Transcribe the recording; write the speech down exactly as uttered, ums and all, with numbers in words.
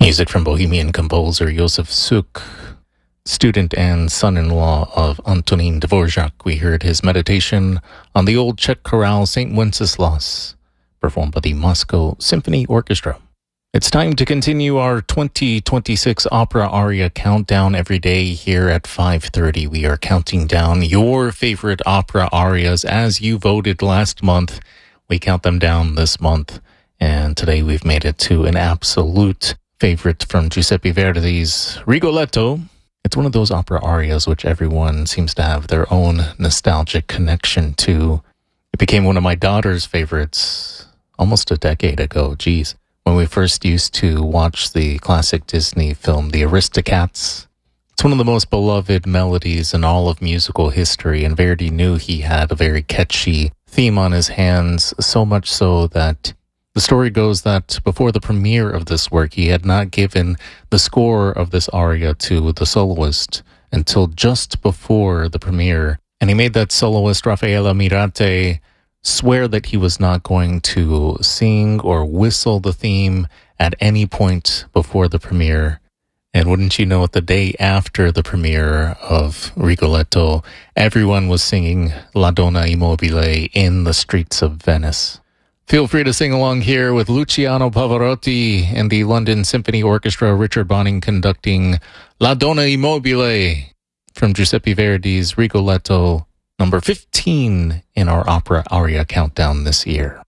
Music from Bohemian composer Josef Suk, student and son-in-law of Antonin Dvorak. We heard his meditation on the old Czech chorale Saint Wenceslas, performed by the Moscow Symphony Orchestra. It's time to continue our twenty twenty-six opera aria countdown every day here at five thirty. We are counting down your favorite opera arias as you voted last month. We count them down this month, and today we've made it to an absolute favorite from Giuseppe Verdi's Rigoletto. It's one of those opera arias which everyone seems to have their own nostalgic connection to. It became one of my daughter's favorites almost a decade ago, geez, when we first used to watch the classic Disney film, The Aristocats. It's one of the most beloved melodies in all of musical history, and Verdi knew he had a very catchy theme on his hands, so much so that the story goes that before the premiere of this work, he had not given the score of this aria to the soloist until just before the premiere. And he made that soloist, Raffaella Mirate, swear that he was not going to sing or whistle the theme at any point before the premiere. And wouldn't you know it, the day after the premiere of Rigoletto, everyone was singing La Donna Immobile in the streets of Venice. Feel free to sing along here with Luciano Pavarotti and the London Symphony Orchestra, Richard Bonning conducting La Donna Immobile from Giuseppe Verdi's Rigoletto, number fifteen in our opera aria countdown this year.